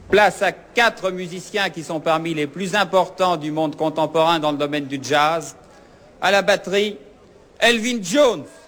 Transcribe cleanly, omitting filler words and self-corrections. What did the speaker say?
Place à 4 musiciens qui sont parmi les plus importants du monde contemporain dans le domaine du jazz. À la batterie, Elvin Jones.